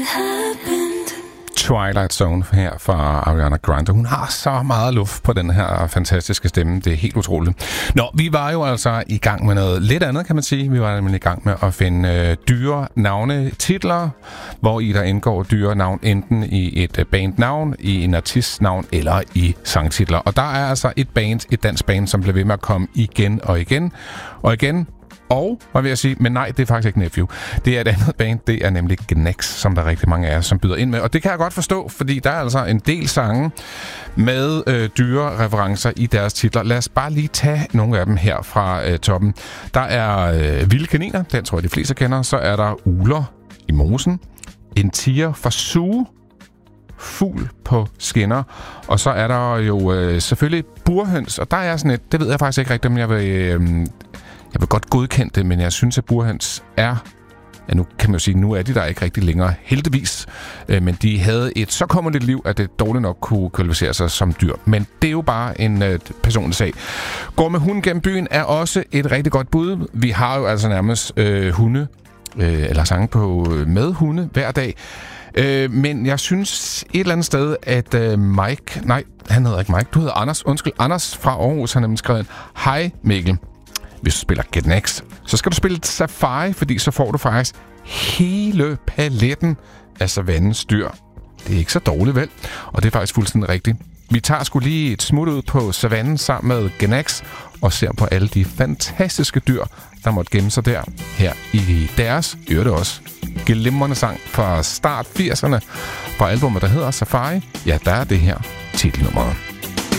Twilight Zone her fra Ariana Grande. Hun har så meget luft på den her fantastiske stemme. Det er helt utroligt. Nå, vi var jo altså i gang med noget lidt andet, kan man sige. Vi var nemlig i gang med at finde dyre navnetitler, hvor i der indgår dyre navn enten i et bandnavn, i en artistnavn eller i sangtitler. Og der er altså et dansk band, som bliver ved med at komme igen og igen og igen. Og, hvad vil jeg sige, men nej, det er faktisk ikke Nephew. Det er et andet band, det er nemlig Gnex, som der er rigtig mange af jer, som byder ind med. Og det kan jeg godt forstå, fordi der er altså en del sange med dyre referencer i deres titler. Lad os bare lige tage nogle af dem her fra toppen. Der er Vilde Kaniner, den tror jeg de fleste kender. Så er der Ugler i mosen, En tiger fra Zoo, Fugl på skinner. Og så er der jo selvfølgelig burhøns, og der er sådan et, det ved jeg faktisk ikke rigtigt, men jeg vil godt godkende det, men jeg synes, at burhøns er... Ja, nu kan man jo sige, nu er de der ikke rigtig længere, heldigvis. Men de havde et så kommerligt liv, at det dårligt nok kunne kvalificere sig som dyr. Men det er jo bare en personlig sag. Går med hunden gennem byen er også et rigtig godt bud. Vi har jo altså nærmest hunde, eller sange på med hunde hver dag. Men jeg synes et eller andet sted, at Mike... Nej, han hedder ikke Mike. Du hedder Anders. Undskyld, Anders fra Aarhus har nemlig skrevet: Hej Mikkel. Hvis du spiller Gnex, så skal du spille Safari, fordi så får du faktisk hele paletten af savannens dyr. Det er ikke så dårligt, vel? Og det er faktisk fuldstændig rigtigt. Vi tager sgu lige et smut ud på savannen sammen med Gnex og ser på alle de fantastiske dyr, der måtte gemme sig der. Her i deres, det også, glimrende sang fra start 80'erne fra albumet, der hedder Safari. Ja, der er det her titelnummeret.